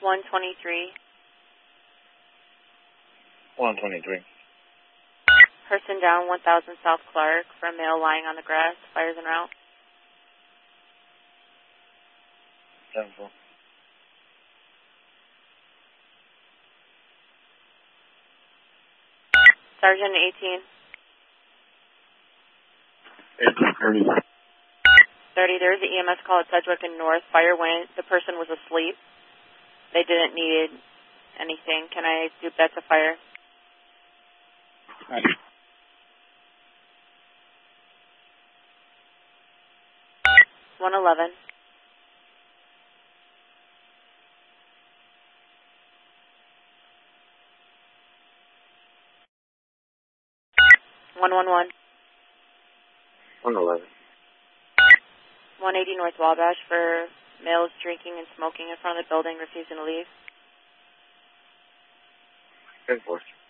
123. 123. Person down, 1000 South Clark, for a male lying on the grass. Fires en route. 10-4. Sergeant 18. 30. 30, there's an EMS call at Sedgwick and North. Fire went. The person was asleep. They didn't need anything. Can I do that to fire? 111. 111. 111. 180 North Wabash for males drinking and smoking in front of the building, refusing to leave. 10-4.